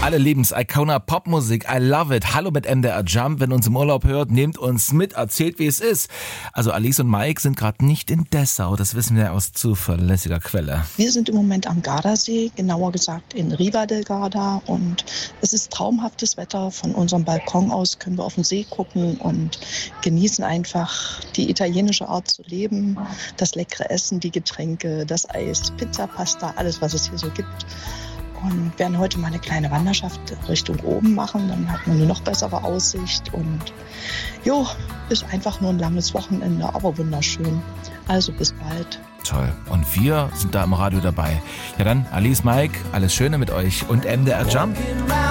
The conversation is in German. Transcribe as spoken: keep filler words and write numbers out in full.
Alle lieben's. Icona Popmusik. I love it. Hallo mit M D R Jump. Wenn ihr uns im Urlaub hört, nehmt uns mit, erzählt, wie es ist. Also Alice und Mike sind gerade nicht in Dessau. Das wissen wir aus zuverlässiger Quelle. Wir sind im Moment am Gardasee, genauer gesagt in Riva del Garda. Und es ist traumhaftes Wetter. Von unserem Balkon aus können wir auf den See gucken und genießen einfach die italienische Art zu leben. Das leckere Essen, die Getränke, das Eis, Pizza, Pasta, alles, was es hier so gibt. Und werden heute mal eine kleine Wanderschaft Richtung oben machen. Dann hat man eine noch bessere Aussicht. Und jo, ist einfach nur ein langes Wochenende, aber wunderschön. Also bis bald. Toll. Und wir sind da im Radio dabei. Ja dann, Alice, Mike, alles Schöne mit euch und M D R Jump.